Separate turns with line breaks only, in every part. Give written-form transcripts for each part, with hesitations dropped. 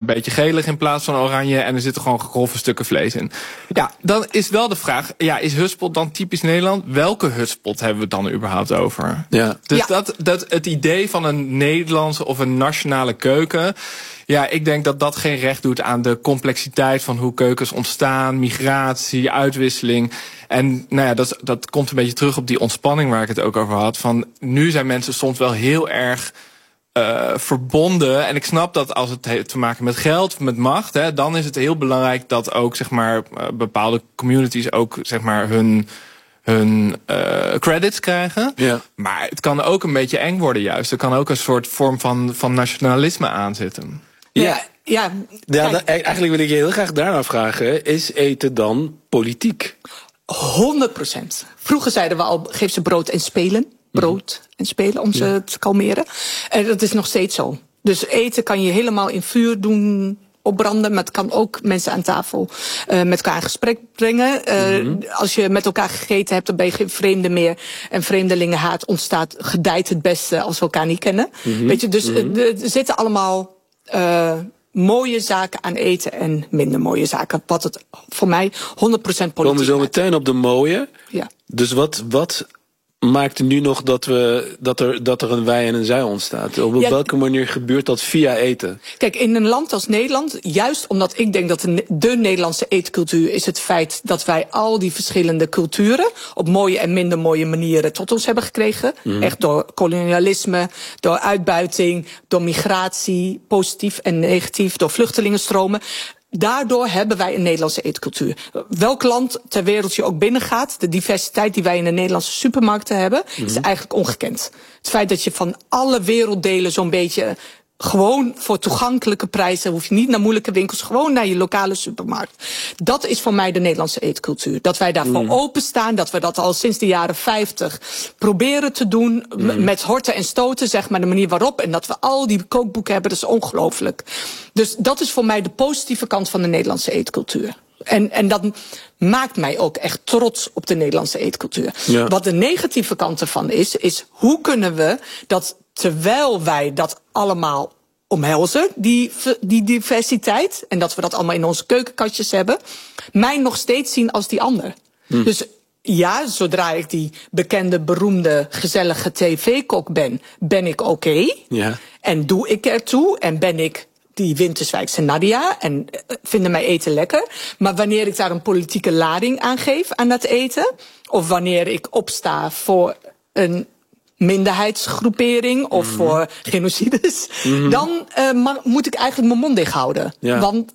beetje gelig in plaats van oranje. En er zitten gewoon grove stukken vlees in. Ja, dan is wel de vraag, is hutspot dan typisch Nederland? Welke hutspot hebben we het dan überhaupt over?
Ja.
Dus dat het idee van een Nederlandse of een nationale keuken... Ja, ik denk dat dat geen recht doet aan de complexiteit van hoe keukens ontstaan, migratie, uitwisseling. En dat komt een beetje terug op die ontspanning waar ik het ook over had. Van nu zijn mensen soms wel heel erg verbonden. En ik snap dat als het heeft te maken met geld, met macht, dan is het heel belangrijk dat ook bepaalde communities ook hun credits krijgen. Ja. Maar het kan ook een beetje eng worden juist. Er kan ook een soort vorm van nationalisme aanzitten.
Ja, eigenlijk wil ik je heel graag daarna vragen. Is eten dan politiek?
100%. Vroeger zeiden we al, geef ze brood en spelen. Brood en spelen om ze te kalmeren. En dat is nog steeds zo. Dus eten kan je helemaal in vuur doen, opbranden. Maar het kan ook mensen aan tafel met elkaar in gesprek brengen. Als je met elkaar gegeten hebt, dan ben je geen vreemde meer. En vreemdelingenhaat gedijt het beste als we elkaar niet kennen. Weet je, dus er zitten allemaal mooie zaken aan eten en minder mooie zaken. Wat het voor mij 100% politiek maakt.
Komen we zo meteen op de mooie. Ja. Dus wat maakt nu nog dat er een wij en een zij ontstaat? Op welke manier gebeurt dat via eten?
Kijk, in een land als Nederland, juist omdat ik denk dat de Nederlandse eetcultuur is het feit dat wij al die verschillende culturen op mooie en minder mooie manieren tot ons hebben gekregen. Echt door kolonialisme, door uitbuiting, door migratie, positief en negatief, door vluchtelingenstromen. Daardoor hebben wij een Nederlandse eetcultuur. Welk land ter wereld je ook binnengaat, de diversiteit die wij in de Nederlandse supermarkten hebben, is eigenlijk ongekend. Het feit dat je van alle werelddelen zo'n beetje gewoon voor toegankelijke prijzen, hoef je niet naar moeilijke winkels, gewoon naar je lokale supermarkt. Dat is voor mij de Nederlandse eetcultuur. Dat wij daarvoor openstaan, dat we dat al sinds de jaren 50 proberen te doen, met horten en stoten, zeg maar, de manier waarop. En dat we al die kookboeken hebben, dat is ongelooflijk. Dus dat is voor mij de positieve kant van de Nederlandse eetcultuur. En dat maakt mij ook echt trots op de Nederlandse eetcultuur. Ja. Wat de negatieve kant ervan is hoe kunnen we dat, terwijl wij dat allemaal omhelzen, die diversiteit, en dat we dat allemaal in onze keukenkastjes hebben, mij nog steeds zien als die ander. Dus ja, zodra ik die bekende, beroemde, gezellige tv-kok ben ik oké. Ja. En doe ik ertoe en ben ik die Winterswijkse Nadia en vinden mij eten lekker. Maar wanneer ik daar een politieke lading aan geef aan dat eten, of wanneer ik opsta voor een minderheidsgroepering of voor genocides, dan moet ik eigenlijk mijn mond dicht houden. Ja. Want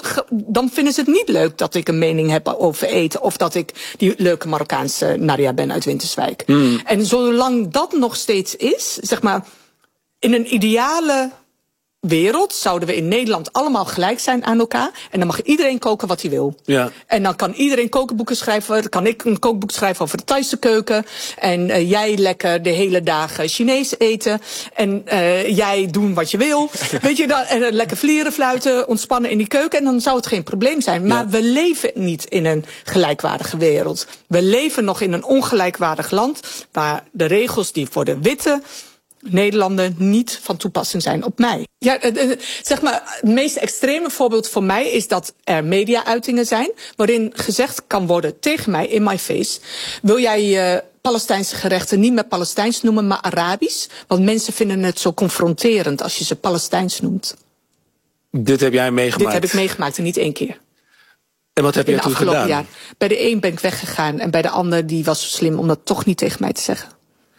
dan vinden ze het niet leuk dat ik een mening heb over eten, of dat ik die leuke Marokkaanse Nadia ben uit Winterswijk. En zolang dat nog steeds is, zeg maar, in een ideale wereld zouden we in Nederland allemaal gelijk zijn aan elkaar. En dan mag iedereen koken wat hij wil. Ja. En dan kan iedereen kookboeken schrijven. Dan kan ik een kookboek schrijven over de Thaise keuken. En jij lekker de hele dagen Chinees eten. En jij doen wat je wil. Weet je, en lekker vlieren fluiten, ontspannen in die keuken. En dan zou het geen probleem zijn. Maar we leven niet in een gelijkwaardige wereld. We leven nog in een ongelijkwaardig land, waar de regels die voor de witte Nederlanden niet van toepassing zijn op mij. Ja, zeg maar, het meest extreme voorbeeld voor mij is dat er media-uitingen zijn waarin gezegd kan worden tegen mij, in my face, wil jij je Palestijnse gerechten niet meer Palestijns noemen, maar Arabisch? Want mensen vinden het zo confronterend als je ze Palestijns noemt.
Dit heb jij meegemaakt?
Dit heb ik meegemaakt en niet één keer.
En wat heb je toen gedaan?
Jaar. Bij de een ben ik weggegaan en bij de ander die was zo slim om dat toch niet tegen mij te zeggen.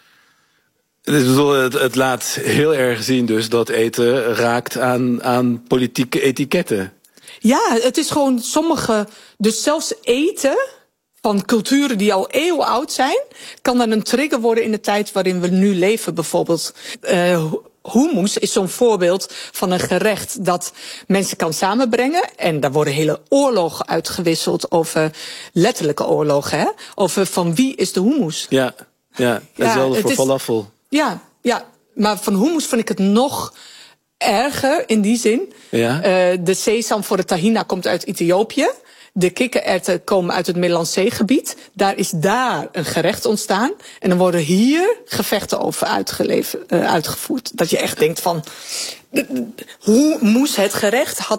Het laat heel erg zien dus dat eten raakt aan politieke etiketten.
Ja, het is gewoon sommige, dus zelfs eten van culturen die al eeuwen oud zijn, kan dan een trigger worden in de tijd waarin we nu leven. Bijvoorbeeld hummus is zo'n voorbeeld van een gerecht dat mensen kan samenbrengen. En daar worden hele oorlogen uitgewisseld over, letterlijke oorlogen, hè? Over van wie is de hummus.
Ja, hetzelfde voor falafel.
Ja, maar van hummus vind ik het nog erger in die zin. Ja. De sesam voor de tahina komt uit Ethiopië. De kikkererwten komen uit het Middellandse Zeegebied. Daar is een gerecht ontstaan. En dan worden hier gevechten over uitgevoerd. Dat je echt denkt van, hoe moest het gerecht